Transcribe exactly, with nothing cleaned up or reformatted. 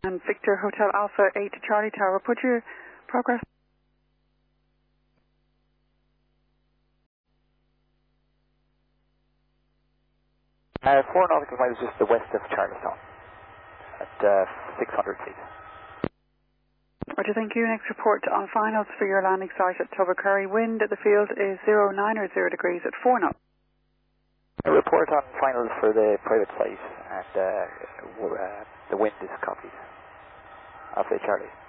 And Victor Hotel Alpha eight Charlie Tower, put your progress. Uh, four nautical miles just the west of Charlestown at uh, six hundred feet. Roger, thank you. Next report on finals for your landing site at Tubbercurry. Wind at the field is zero nine or zero degrees at four knots. A report on finals for the private flight, and uh, w- uh, the wind is copied. Alpha Charlie.